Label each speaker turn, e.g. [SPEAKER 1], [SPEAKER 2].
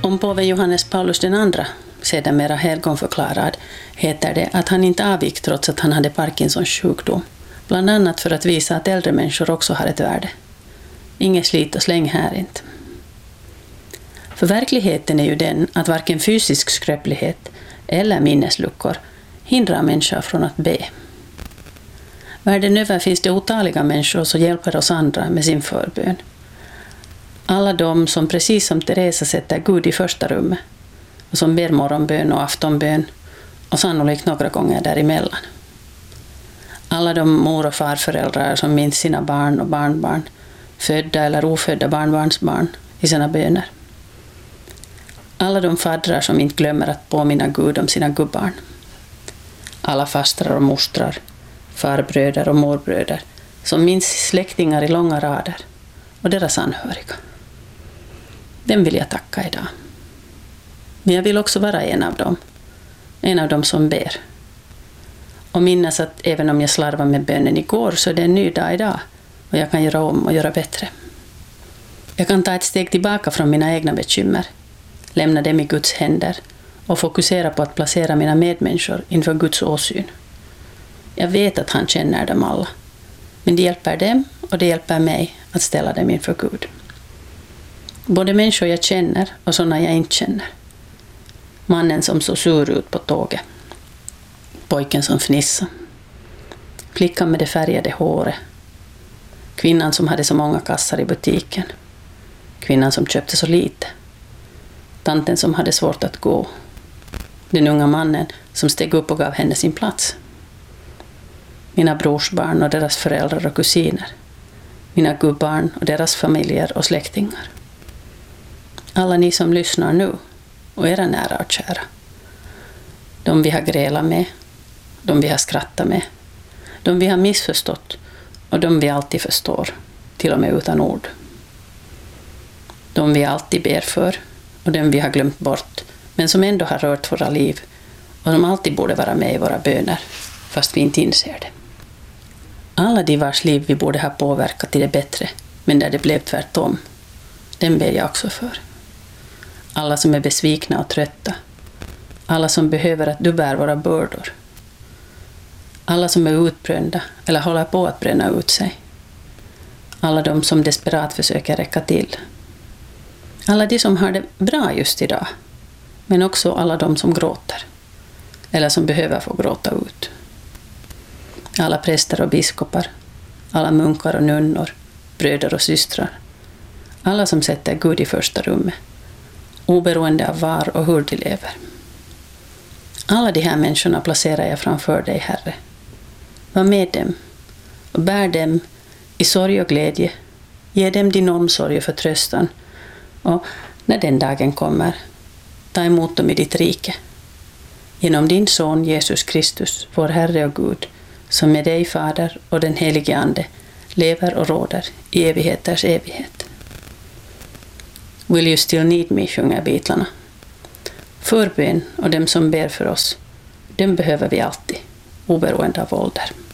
[SPEAKER 1] Om påven Johannes Paulus II, sedermera helgonförklarad, heter det att han inte avgick trots att han hade Parkinsons sjukdom. Bland annat för att visa att äldre människor också har ett värde. Inget slit och släng här inte. För verkligheten är ju den att varken fysisk skröplighet eller minnesluckor hindrar människor från att be. Världen över finns det otaliga människor som hjälper oss andra med sin förbön. Alla de som precis som Teresa sätter Gud i första rummet och som ber morgonbön och aftonbön och sannolikt några gånger däremellan. Alla de mor- och farföräldrar som minns sina barn och barnbarn, födda eller ofödda barnbarnsbarn i sina böner. Alla de faddrar som inte glömmer att påminna Gud om sina gubbarn. Alla fastrar och mostrar, farbröder och morbröder som minns släktingar i långa rader och deras anhöriga. Den vill jag tacka idag. Men jag vill också vara en av dem som ber. Och minnas att även om jag slarvade med bönen igår så är det en ny dag idag och jag kan göra om och göra bättre. Jag kan ta ett steg tillbaka från mina egna bekymmer, lämna dem i Guds händer och fokusera på att placera mina medmänniskor inför Guds åsyn. Jag vet att han känner dem alla, men det hjälper dem och det hjälper mig att ställa dem inför Gud. Både människor jag känner och sådana jag inte känner. Mannen som såg sur ut på tåget. Pojken som fnissade. Flickan med det färgade håret. Kvinnan som hade så många kassar i butiken. Kvinnan som köpte så lite. Tanten som hade svårt att gå. Den unga mannen som steg upp och gav henne sin plats. Mina brorsbarn och deras föräldrar och kusiner. Mina gubbarn och deras familjer och släktingar. Alla ni som lyssnar nu och era nära och kära. De vi har grälat med, de vi har skrattat med, de vi har missförstått och de vi alltid förstår, till och med utan ord. De vi alltid ber för och de vi har glömt bort, men som ändå har rört våra liv och de alltid borde vara med i våra böner, fast vi inte inser det. Alla de vars liv vi borde ha påverkat till det bättre, men där det blev tvärtom, den ber jag också för. Alla som är besvikna och trötta. Alla som behöver att du bär våra bördor. Alla som är utbrända eller håller på att bränna ut sig. Alla de som desperat försöker räcka till. Alla de som har det bra just idag. Men också alla de som gråter. Eller som behöver få gråta ut. Alla präster och biskopar. Alla munkar och nunnor. Bröder och systrar. Alla som sätter Gud i första rummet. Oberoende av var och hur de lever. Alla de här människorna placerar jag framför dig, Herre. Var med dem och bär dem i sorg och glädje. Ge dem din omsorg och förtröstan. Och när den dagen kommer, ta emot dem i ditt rike. Genom din son Jesus Kristus, vår Herre och Gud, som med dig, Fader och den helige Ande, lever och råder i evigheters evighet. Will you still need me, sjunger Beatlarna. Förbön och dem som ber för oss, dem behöver vi alltid, oberoende av ålder.